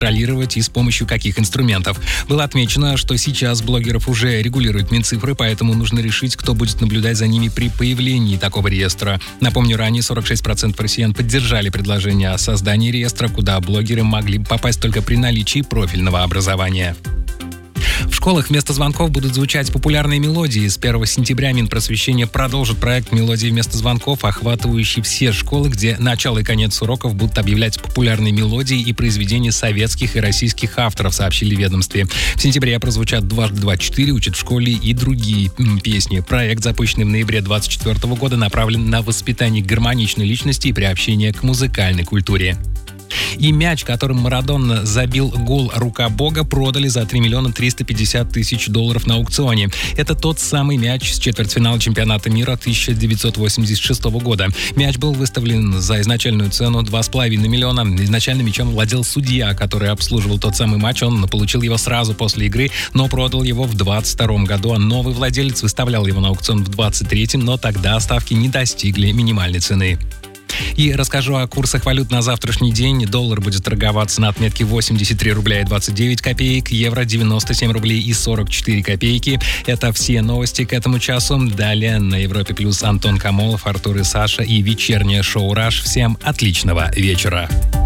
контролировать и с помощью каких инструментов. Было отмечено, что сейчас блогеров уже регулируют Минцифры, поэтому нужно решить, кто будет наблюдать за ними при появлении такого реестра. Напомню, ранее 46% россиян поддержали предложение о создании реестра, куда блогеры могли попасть только при наличии профильного образования. В школах вместо звонков будут звучать популярные мелодии. С 1 сентября Минпросвещение продолжит проект «Мелодии вместо звонков», охватывающий все школы, где начало и конец уроков будут объявлять популярные мелодии и произведения советских и российских авторов, сообщили в ведомстве. В сентябре прозвучат «Дважды два 4», «Учат в школе» и другие песни. Проект, запущенный в ноябре 2024 года, направлен на воспитание гармоничной личности и приобщение к музыкальной культуре. И мяч, которым Марадона забил гол «Рука Бога», продали за $3 350 000 на аукционе. Это тот самый мяч с четвертьфинала чемпионата мира 1986 года. Мяч был выставлен за изначальную цену $2,5 миллиона. Изначально мячом владел судья, который обслуживал тот самый матч. Он получил его сразу после игры, но продал его в 2022 году, а новый владелец выставлял его на аукцион в 2023, но тогда ставки не достигли минимальной цены. И расскажу о курсах валют на завтрашний день. Доллар будет торговаться на отметке 83 рубля и 29 копеек, евро 97 рублей и 44 копейки. Это все новости к этому часу. Далее на Европе Плюс Антон Камолов, Артур и Саша и вечернее шоу «Раш». Всем отличного вечера.